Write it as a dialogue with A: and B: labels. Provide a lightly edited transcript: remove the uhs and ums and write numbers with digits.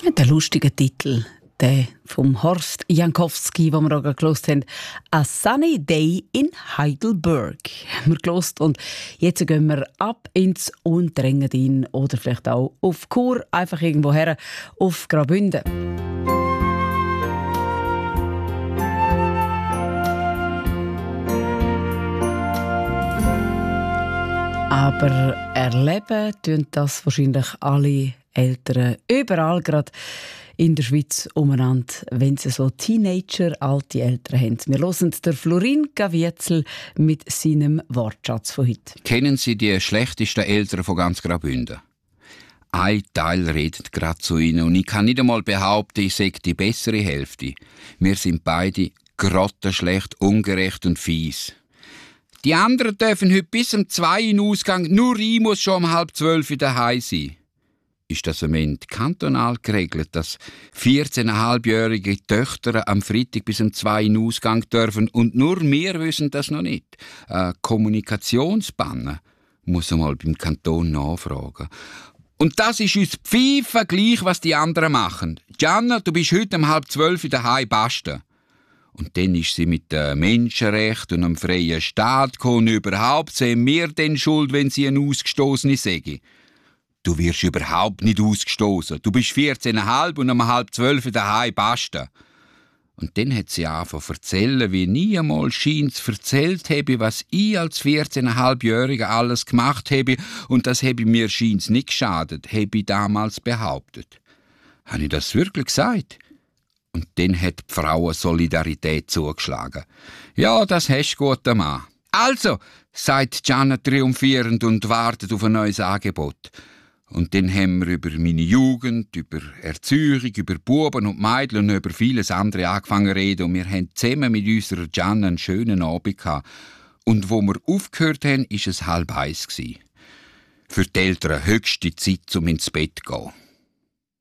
A: Der lustige Titel, der vom Horst Jankowski, den wir auch gehört haben, «A Sunny Day in Heidelberg» haben wir gehört. Und jetzt gehen wir ab ins Unterengadin oder vielleicht auch auf Chur, einfach irgendwo her, auf Graubünden. Aber erleben tun das wahrscheinlich alle Eltern überall, gerade in der Schweiz umeinander, wenn sie so Teenager, alte Eltern haben. Wir hören den Florin Gavietzel mit seinem Wortschatz von heute.
B: Kennen Sie die schlechtesten Eltern von ganz Graubünden? Ein Teil redet gerade zu ihnen und ich kann nicht einmal behaupten, ich sage die bessere Hälfte. Wir sind beide grottenschlecht, ungerecht und fies. Die anderen dürfen heute bis um 2 in den Ausgang, nur ich muss schon um 11:30 daheim sein. Ist das am Ende kantonal geregelt, dass 14,5-jährige Töchter am Freitag bis um 2 in den Ausgang dürfen und nur wir wissen das noch nicht? Kommunikationsbanne muss einmal beim Kanton nachfragen. Und das ist uns Pfeifen gleich, was die anderen machen. Gianna, du bist heute um 11:30 daheim, basta. Und dann ist sie mit dem Menschenrecht und einem freien Staat gekommen. Überhaupt sehen wir denn schuld, wenn sie eine Ausgestoßene sagen. Du wirst überhaupt nicht ausgestoßen. Du bist 14,5 und um 11:30 daheim, basta. Und dann hat sie angefangen zu erzählen, wie nie einmal scheint zu erzählt habe, was ich als 14,5-Jähriger alles gemacht habe. Und das habe mir scheint nicht geschadet, habe ich damals behauptet. Habe ich das wirklich gesagt? Und dann hat die Frauen Solidarität zugeschlagen. Ja, das hast du, guter Mann. Also, sagt Gianna triumphierend und wartet auf ein neues Angebot. Und dann haben wir über meine Jugend, über Erziehung, über Buben und Mädchen und über vieles andere angefangen zu reden. Und wir haben zusammen mit unserer Gianna einen schönen Abend gehabt. Und wo wir aufgehört haben, war es 12:30. Für die Eltern höchste Zeit, um ins Bett zu gehen.